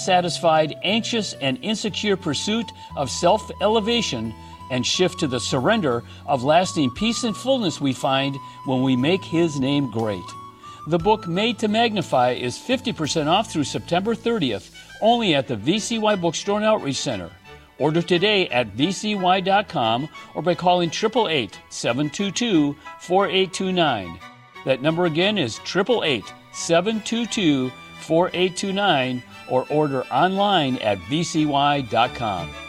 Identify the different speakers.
Speaker 1: dissatisfied, anxious, and insecure pursuit of self-elevation and shift to the surrender of lasting peace and fullness we find when we make His name great. The book Made to Magnify is 50% off through September 30th, only at the VCY Bookstore and Outreach Center. Order today at vcy.com or by calling 888-722-4829. That number again is 888-722-4829 or order online at vcy.com.